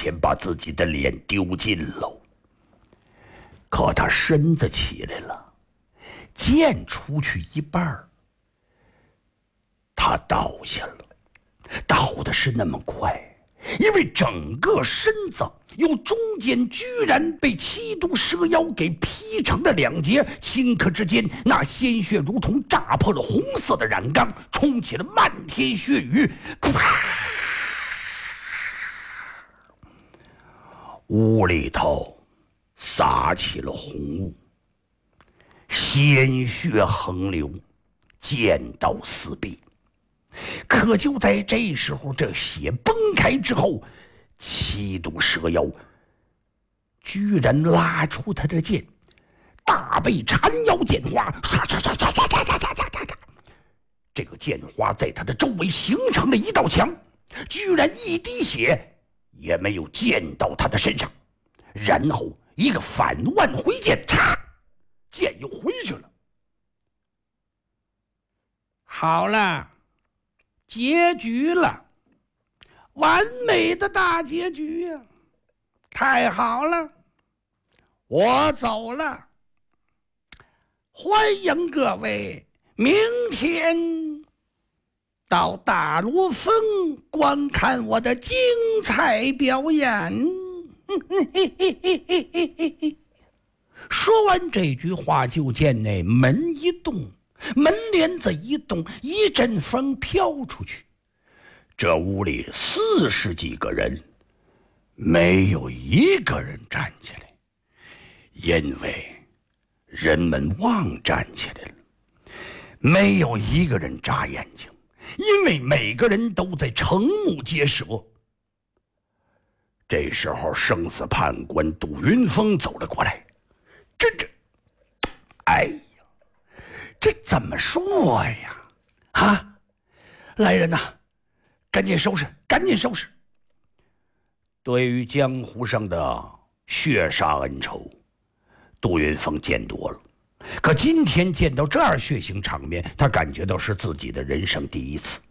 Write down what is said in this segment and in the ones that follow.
前把自己的脸丢尽喽。可他身子起来了，剑出去一半，他倒下了，倒的是那么快，因为整个身子由中间居然被七毒蛇妖给劈成了两截，顷刻之间，那鲜血如同炸破了红色的染缸，冲起了漫天血雨。啪！屋里头洒起了红雾，鲜血横流，剑刀四壁。可就在这时候，这血崩开之后，七毒蛇妖居然拉出他的剑，大背缠腰剑花，唰唰唰唰唰唰唰唰唰唰，这个剑花在他的周围形成了一道墙，居然一滴血也没有溅到他的身上。然后一个反腕回剑，嚓，剑又回去了。好了，结局了，完美的大结局呀！太好了，我走了，欢迎各位明天到大罗峰观看我的精彩表演。说完这句话，就见那门一动，门帘子一动，一阵风飘出去，这屋里40几个人，没有一个人站起来，因为人们忘站起来了。没有一个人眨眼睛，因为每个人都在瞠目结舌。这时候生死判官杜云峰走了过来，哎呀，这怎么说呀？啊，来人呐，赶紧收拾，赶紧收拾！对于江湖上的血杀恩仇，杜云峰见多了，可今天见到这样血腥场面，他感觉到是自己的人生第一次。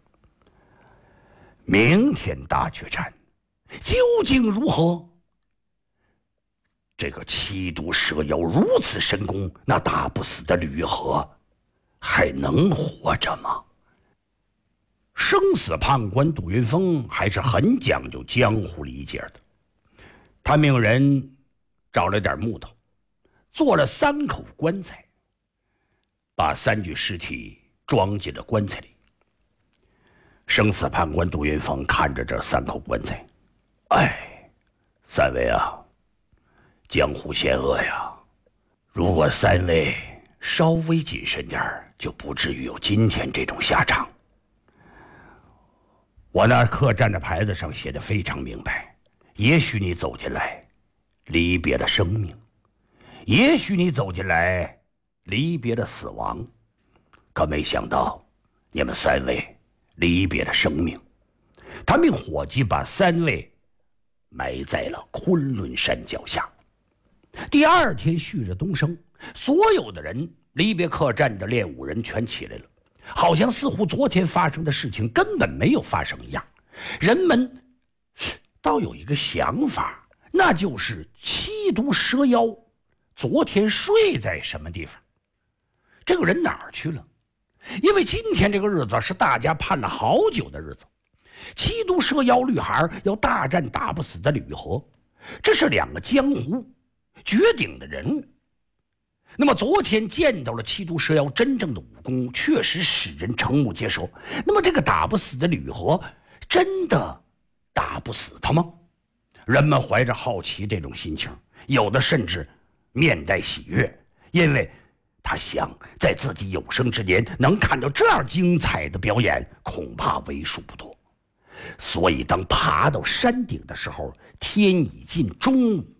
明天大决战究竟如何？这个七毒蛇妖如此神功，那打不死的吕和还能活着吗？生死判官杜云峰还是很讲究江湖理解的，他命人找了点木头，做了3口棺材，把3具尸体装进了棺材里。生死判官杜云峰看着这3口棺材，哎，3位啊，江湖险恶呀，如果3位稍微谨慎点，就不至于有今天这种下场。我那客栈的牌子上写的非常明白，也许你走进来离别了生命，也许你走进来离别了死亡，可没想到你们3位离别了生命。他命伙计把3位埋在了昆仑山脚下。第2天旭日东升，所有的人离别客栈的练武人全起来了，好像似乎昨天发生的事情根本没有发生一样。人们倒有一个想法，那就是七毒蛇妖昨天睡在什么地方，这个人哪儿去了？因为今天这个日子是大家盼了好久的日子，七毒蛇妖绿孩要大战打不死的吕和，这是2个江湖绝顶的人物。那么昨天见到了七毒蛇妖真正的武功，确实使人瞠目结舌。那么这个打不死的吕和，真的打不死他吗？人们怀着好奇这种心情，有的甚至面带喜悦，因为他想在自己有生之年能看到这样精彩的表演，恐怕为数不多。所以当爬到山顶的时候，天已近中午。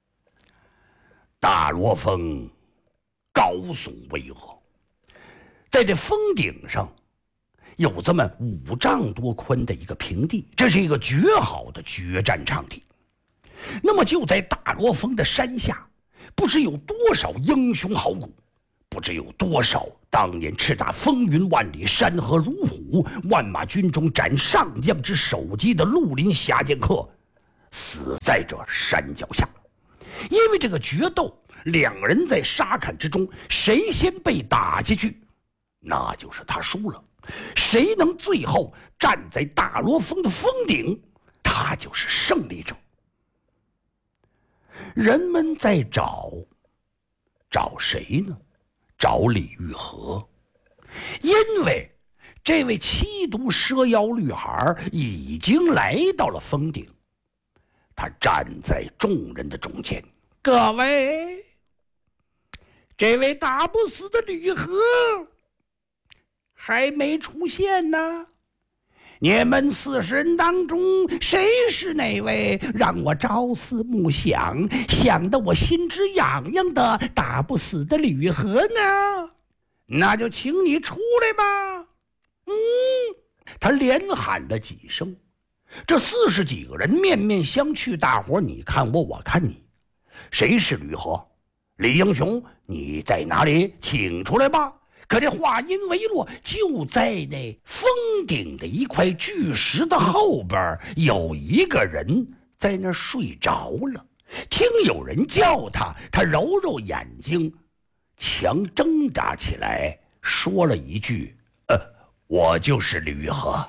大罗峰高耸巍峨，在这峰顶上有这么5丈多宽的一个平地，这是一个绝好的决战场地。那么就在大罗峰的山下，不知有多少英雄好骨，不知有多少当年叱咤风云万里、山河如虎、万马军中斩上将之首级的绿林侠剑客， 死在这山脚下。因为这个决斗，两人在沙坎之中，谁先被打下去，那就是他输了；谁能最后站在大罗峰的峰顶，他就是胜利者。人们在找谁呢？找李玉和，因为这位七毒蛇妖绿孩已经来到了峰顶，他站在众人的中间。各位，这位打不死的绿和还没出现呢。你们40人当中，谁是那位让我朝思暮想，想得我心直痒痒的打不死的吕和呢？那就请你出来吧。他连喊了几声，这40几个人面面相觑，大伙你看我，我看你，谁是吕和？李英雄，你在哪里？请出来吧。可这话音未落，就在那峰顶的一块巨石的后边，有一个人在那睡着了。听有人叫他，他揉揉眼睛，强挣扎起来，说了一句：“我就是吕和。”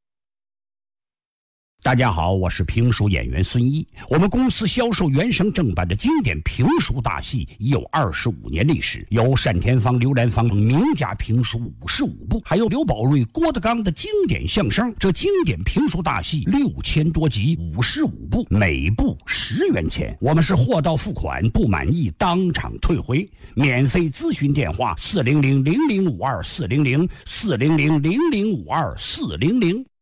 大家好，我是评书演员孙一。我们公司销售原声正版的经典评书大戏已有25年历史，有单田芳、刘兰芳名家评书55部，还有刘宝瑞、郭德纲的经典相声。这经典评书大戏6000多集，55部，每部10元钱。我们是货到付款，不满意当场退回。免费咨询电话：400-0052-400，400-0052-400。